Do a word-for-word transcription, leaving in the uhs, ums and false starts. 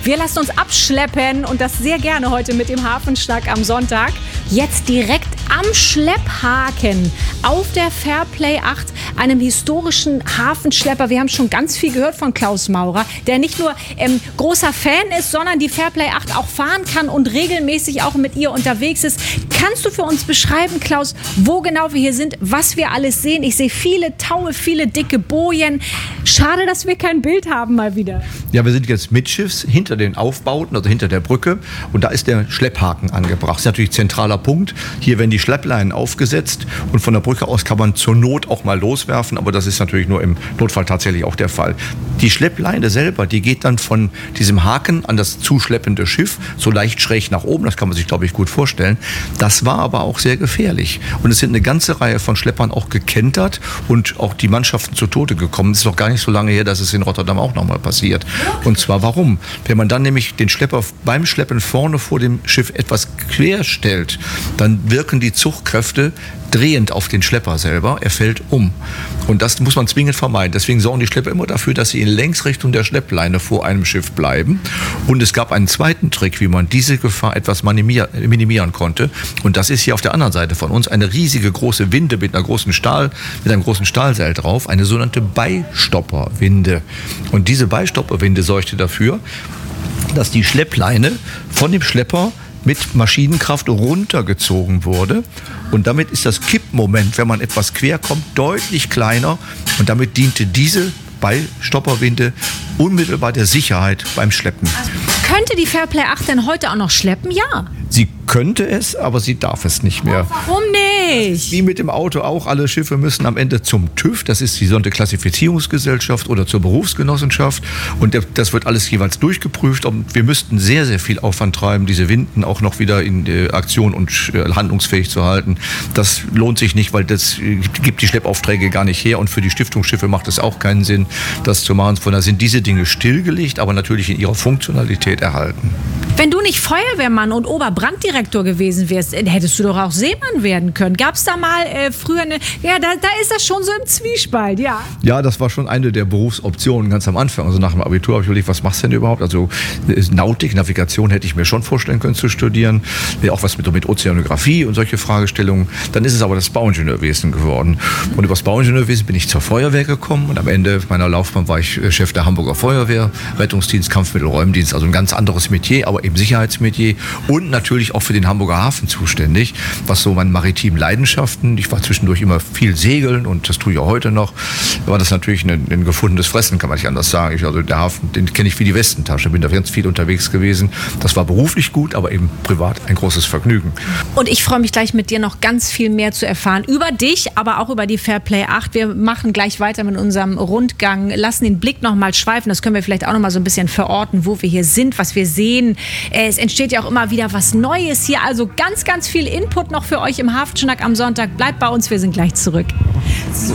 Wir lassen uns abschleppen und das sehr gerne heute mit dem Hafenschnack am Sonntag. Jetzt direkt am Schlepphaken auf der Fairplay acht, einem historischen Hafenschlepper. Wir haben schon ganz viel gehört von Klaus Maurer, der nicht nur ähm, großer Fan ist, sondern die Fairplay acht auch fahren kann und regelmäßig auch mit ihr unterwegs ist. Kannst du für uns beschreiben, Klaus, wo genau wir hier sind, was wir alles sehen? Ich sehe viele Taue, viele dicke Bojen. Schade, dass wir kein Bild haben mal wieder. Ja, wir sind jetzt mittschiffs hinter den Aufbauten, also hinter der Brücke. Und da ist der Schlepphaken angebracht. Das ist natürlich ein zentraler Punkt. Hier werden die Schleppleinen aufgesetzt und von der Brücke aus kann man zur Not auch mal loswerfen. Aber das ist natürlich nur im Notfall tatsächlich auch der Fall. Die Schleppleine selber, die geht dann von diesem Haken an das zuschleppende Schiff so leicht schräg nach oben. Das kann man sich, glaube ich, gut vorstellen. Das war aber auch sehr gefährlich. Und es sind eine ganze Reihe von Schleppern auch gekentert und auch die Mannschaften zu Tode gekommen. Es ist noch gar nicht so lange her, dass es in Rotterdam auch nochmal passiert. Und zwar warum? Wenn man dann nämlich den Schlepper beim Schleppen vorne vor dem Schiff etwas quer stellt, dann wirken die Zugkräfte drehend auf den Schlepper selber. Er fällt um. Und das muss man zwingend vermeiden. Deswegen sorgen die Schlepper immer dafür, dass sie in Längsrichtung der Schleppleine vor einem Schiff bleiben. Und es gab einen zweiten Trick, wie man diese Gefahr etwas minimieren konnte. Und das ist hier auf der anderen Seite von uns eine riesige große Winde mit einer großen Stahl, mit einem großen Stahlseil drauf, eine sogenannte Beistopperwinde. Und diese Beistopperwinde sorgte dafür, dass die Schleppleine von dem Schlepper mit Maschinenkraft runtergezogen wurde. Und damit ist das Kippmoment, wenn man etwas quer kommt, deutlich kleiner. Und damit diente diese Beistopperwinde unmittelbar der Sicherheit beim Schleppen. Könnte die Fairplay acht denn heute auch noch schleppen? Ja. Sie könnte es, aber sie darf es nicht mehr. Warum nicht? Wie mit dem Auto auch, alle Schiffe müssen am Ende zum TÜV, das ist die sogenannte Klassifizierungsgesellschaft oder zur Berufsgenossenschaft und das wird alles jeweils durchgeprüft und wir müssten sehr, sehr viel Aufwand treiben, diese Winden auch noch wieder in Aktion und handlungsfähig zu halten. Das lohnt sich nicht, weil das gibt die Schleppaufträge gar nicht her und für die Stiftungsschiffe macht es auch keinen Sinn, das zu machen. Von daher sind diese Dinge stillgelegt, aber natürlich in ihrer Funktionalität erhalten. Wenn du nicht Feuerwehrmann und Oberbranddirektor gewesen wärst, hättest du doch auch Seemann werden können. Gab es da mal äh, früher eine... Ja, da, da ist das schon so im Zwiespalt, ja. Ja, das war schon eine der Berufsoptionen ganz am Anfang. Also nach dem Abitur habe ich überlegt, was machst du denn überhaupt? Also Nautik, Navigation hätte ich mir schon vorstellen können zu studieren. Ja, auch was mit, mit Ozeanographie und solche Fragestellungen. Dann ist es aber das Bauingenieurwesen geworden. Und über das Bauingenieurwesen bin ich zur Feuerwehr gekommen. Und am Ende meiner Laufbahn war ich Chef der Hamburger Feuerwehr, Rettungsdienst, Kampfmittelräumdienst. Also ein ganz anderes Metier, aber eben Sicherheitsmetier und natürlich auch für den Hamburger Hafen zuständig, was so meine maritimen Leidenschaften, ich war zwischendurch immer viel segeln und das tue ich auch heute noch, war das natürlich ein, ein gefundenes Fressen, kann man nicht anders sagen. Ich, also der Hafen, den kenne ich wie die Westentasche, bin da ganz viel unterwegs gewesen. Das war beruflich gut, aber eben privat ein großes Vergnügen. Und ich freue mich gleich mit dir noch ganz viel mehr zu erfahren über dich, aber auch über die Fairplay acht. Wir machen gleich weiter mit unserem Rundgang, lassen den Blick noch mal schweifen, das können wir vielleicht auch noch mal so ein bisschen verorten, wo wir hier sind, was wir sehen. Es entsteht ja auch immer wieder was Neues hier. Also ganz, ganz viel Input noch für euch im Hafenschnack am Sonntag. Bleibt bei uns, wir sind gleich zurück. So.